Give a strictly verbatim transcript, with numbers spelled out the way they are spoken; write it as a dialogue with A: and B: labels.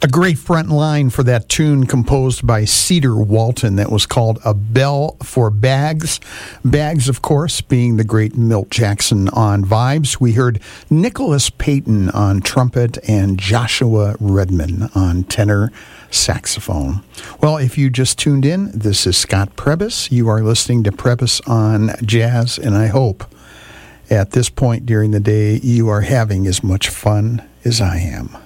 A: A great front line for that tune composed by Cedar Walton that was called A Bell for Bags. Bags, of course, being the great Milt Jackson on vibes. We heard Nicholas Payton on trumpet and Joshua Redman on tenor saxophone. Well, if you just tuned in, this is Scott Prebys. You are listening to Prebys on Jazz, and I hope at this point during the day you are having as much fun as I am.